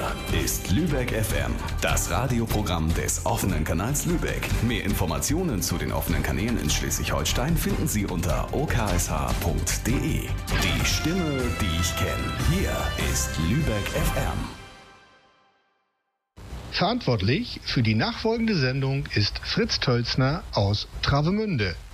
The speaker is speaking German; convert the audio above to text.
Hier ist Lübeck FM, das Radioprogramm des offenen Kanals Lübeck. Mehr Informationen zu den offenen Kanälen in Schleswig-Holstein finden Sie unter oksh.de. Die Stimme, die ich kenne. Hier ist Lübeck FM. Verantwortlich für die nachfolgende Sendung ist Fritz Tölzner aus Travemünde.